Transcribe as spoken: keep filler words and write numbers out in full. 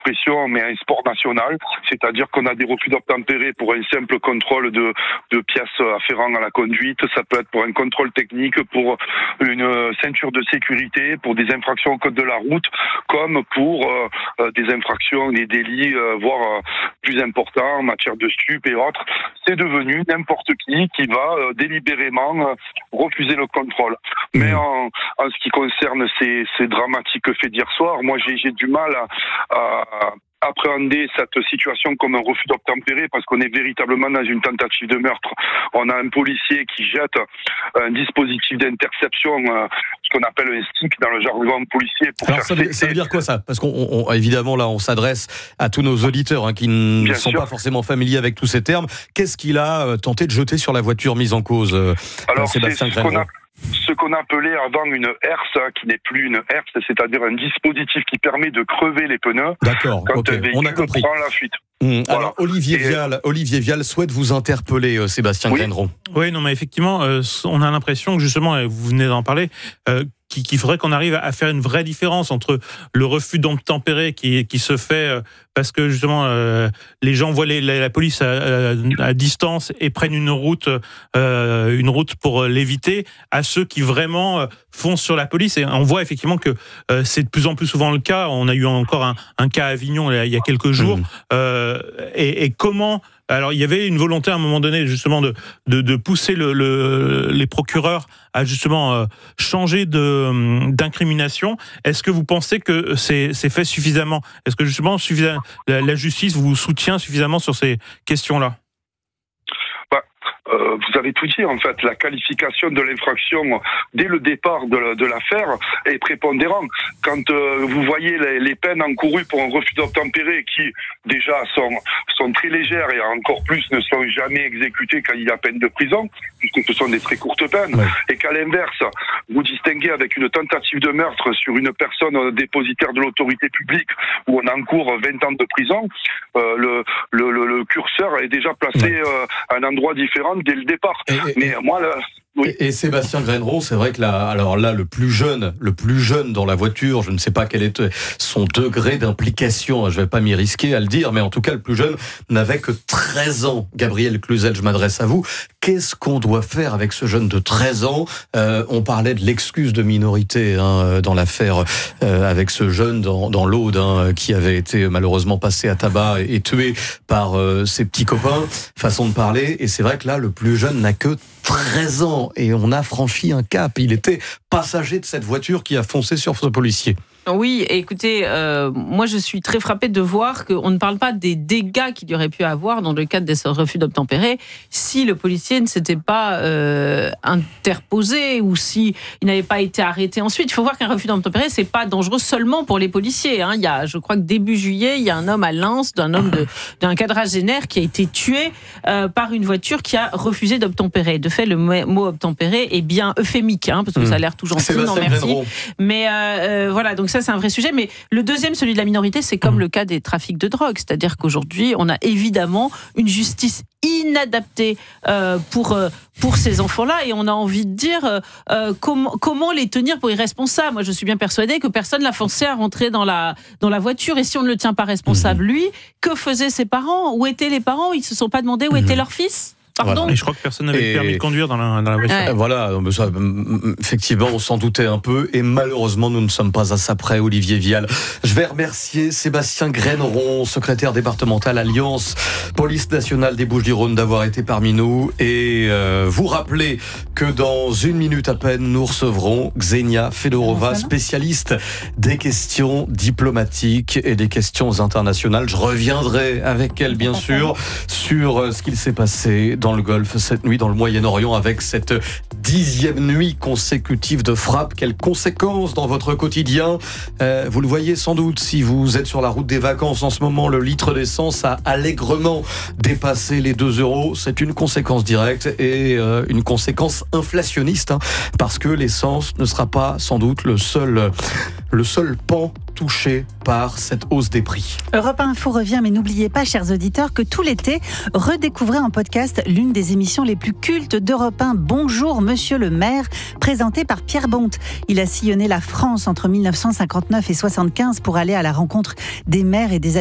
pression, mais un sport national, c'est-à-dire qu'on a des refus d'obtempérer pour un simple contrôle de, de pièces afférentes à la conduite, ça peut être pour un contrôle technique, pour une ceinture de sécurité, pour des infractions au code de la route, comme pour euh, des infractions, des délits, euh, voire euh, plus importants en matière de stupes et autres. C'est devenu n'importe qui qui va euh, délibérément euh, refuser le contrôle. Mais en, en ce qui concerne ces, ces dramatiques faits d'hier soir, moi j'ai, j'ai du mal à, à appréhender cette situation comme un refus d'obtempérer parce qu'on est véritablement dans une tentative de meurtre. On a un policier qui jette un dispositif d'interception, euh, ce qu'on appelle un stick dans le jargon policier. Pour Alors faire ça, veut, ça veut dire quoi ça ? Parce qu'on on, évidemment là on s'adresse à tous nos auditeurs hein, qui ne Bien sont sûr. pas forcément familiers avec tous ces termes. Qu'est-ce qu'il a euh, tenté de jeter sur la voiture mise en cause, euh, Alors, Sébastien c'est ce qu'on a Graineron ? ce qu'on appelait avant une herse, qui n'est plus une herse, c'est-à-dire un dispositif qui permet de crever les pneus D'accord, quand okay, un véhicule on a compris. prend la fuite. Mmh. Voilà. Alors Olivier Et Vial, Olivier Vial souhaite vous interpeller, euh, Sébastien Oui. Graineron. Oui, non, mais effectivement, euh, on a l'impression que justement, et vous venez d'en parler, euh, qu'il, qu'il faudrait qu'on arrive à faire une vraie différence entre le refus d'obtempérer qui, qui se fait euh, parce que justement euh, les gens voient les, la, la police à, à, à distance et prennent une route, euh, une route pour l'éviter, à ceux qui vraiment euh, foncent sur la police. Et on voit effectivement que euh, c'est de plus en plus souvent le cas. On a eu encore un, un cas à Avignon il y a quelques jours. Mmh. Euh, et, et comment Alors, il y avait une volonté à un moment donné, justement, de, de, de pousser le, le, les procureurs à, justement, euh, changer de, d'incrimination. Est-ce que vous pensez que c'est, c'est fait suffisamment ? Est-ce que, justement, suffisam- la, la justice vous soutient suffisamment sur ces questions-là ? Euh, vous avez tout dit, en fait. La qualification de l'infraction dès le départ de, de l'affaire est prépondérante. Quand euh, vous voyez les, les peines encourues pour un refus d'obtempérer qui, déjà, sont, sont très légères et encore plus ne sont jamais exécutées quand il y a peine de prison, puisque ce sont des très courtes peines, ouais. Et qu'à l'inverse, vous distinguez avec une tentative de meurtre sur une personne dépositaire de l'autorité publique où on encourt vingt ans de prison, euh, le, le, le, le curseur est déjà placé ouais. euh, à un endroit différent dès le départ. Et, et, Mais moi, là... Oui. Et, et Sébastien Graineron, c'est vrai que là, alors là, le plus jeune, le plus jeune dans la voiture, je ne sais pas quel est son degré d'implication, je ne vais pas m'y risquer à le dire, mais en tout cas, le plus jeune n'avait que treize ans. Gabriel Cluzel, je m'adresse à vous. Qu'est-ce qu'on doit faire avec ce jeune de treize ans ? euh, On parlait de l'excuse de minorité hein, dans l'affaire euh, avec ce jeune dans, dans l'Aude hein, qui avait été malheureusement passé à tabac et, et tué par euh, ses petits copains, façon de parler. Et c'est vrai que là, le plus jeune n'a que treize ans et on a franchi un cap. Il était passager de cette voiture qui a foncé sur ce policier. Oui, écoutez, euh, moi je suis très frappée de voir qu'on ne parle pas des dégâts qu'il y aurait pu avoir dans le cadre des refus d'obtempérer si le policier ne s'était pas euh, interposé ou si il n'avait pas été arrêté ensuite. Il faut voir qu'un refus d'obtempérer, c'est pas dangereux seulement pour les policiers. Hein. Il y a, je crois que début juillet, il y a un homme à Lens, d'un homme de, d'un quadragénaire qui a été tué euh, par une voiture qui a refusé d'obtempérer. De fait, le mot obtempérer est bien euphémique, hein, parce que mmh. ça a l'air tout gentil, non merci. Mais euh, euh, voilà, donc ça c'est un vrai sujet, mais le deuxième, celui de la minorité, c'est comme mmh. le cas des trafics de drogue, c'est-à-dire qu'aujourd'hui, on a évidemment une justice inadaptée euh, pour, euh, pour ces enfants-là, et on a envie de dire euh, comment, comment les tenir pour irresponsables. Moi, je suis bien persuadée que personne l'a forcé à rentrer dans la, dans la voiture, et si on ne le tient pas responsable, lui, que faisaient ses parents ? Où étaient les parents ? Ils ne se sont pas demandé où mmh. était leur fils ? Pardon. Voilà. Et je crois que personne n'avait et... le permis de conduire dans la, dans la voiture. Ouais. Voilà, ça, effectivement, on s'en doutait un peu, et malheureusement, nous ne sommes pas à ça près, Olivier Vial. Je vais remercier Sébastien Graineron, secrétaire départemental Alliance Police Nationale des Bouches-du-Rhône, d'avoir été parmi nous, et euh, vous rappeler que dans une minute à peine, nous recevrons Xenia Fedorova, spécialiste des questions diplomatiques et des questions internationales. Je reviendrai avec elle, bien sûr, sur ce qu'il s'est passé dans le Golfe cette nuit, dans le Moyen-Orient, avec cette dixième nuit consécutive de frappe. Quelles conséquences dans votre quotidien ? euh, Vous le voyez sans doute si vous êtes sur la route des vacances en ce moment, le litre d'essence a allègrement dépassé les deux euros. C'est une conséquence directe et euh, une conséquence inflationniste, hein, parce que l'essence ne sera pas sans doute le seul, le seul pan touchés par cette hausse des prix. Europe un Info revient, mais n'oubliez pas, chers auditeurs, que tout l'été, redécouvrez en podcast l'une des émissions les plus cultes d'Europe un, Bonjour Monsieur le maire, présentée par Pierre Bonte. Il a sillonné la France entre mille neuf cent cinquante-neuf et soixante-quinze pour aller à la rencontre des maires et des